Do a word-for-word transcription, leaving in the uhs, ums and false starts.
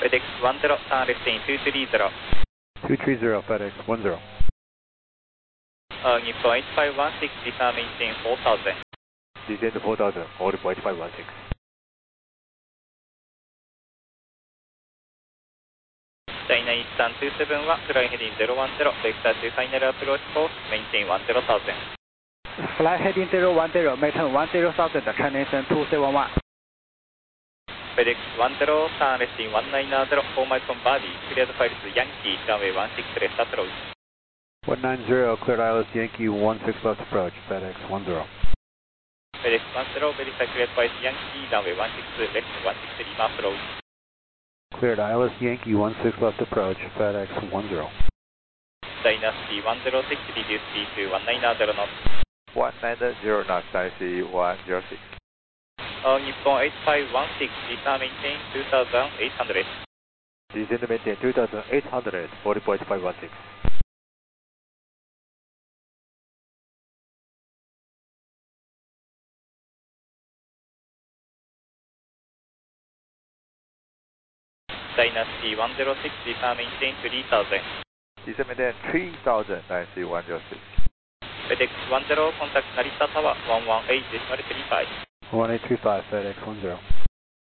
FedEx one zero, turn left in two three zero. two three zero, FedEx one zero. Uh, Nippon eight five one six, descend maintain four thousand. Descend four thousand, hold for eight five one six. China Eastern two seven one, fly heading zero one zero, vector to final approach course, maintain one zero thousand. Fly heading zero one zero, maintain one zero thousand, China Eastern two seven one. FedEx one zero, turn left in one nine zero, four miles from Bali, cleared files Yankee, runway one six left approach. one nine zero, cleared I L S Yankee one six left approach, FedEx one zero. FedEx one zero, verify cleared files Yankee, runway one six left, one six Lima approach. Cleared I L S Yankee one six left approach, FedEx one zero. Dynasty one zero six, reduce speed to one nine zero knots. one nine zero knots, Dynasty one zero six. Uh, Nippon eight five one six, descend maintain two thousand eight hundred. Descend maintain two thousand eight hundred, forty point five one six. Dynasty one zero six, descend maintain three thousand. Descend maintain three thousand, Dynasty one zero six. FedEx one zero, contact Narita Tower one one eight decimal three five. one eight three five, FedEx one zero.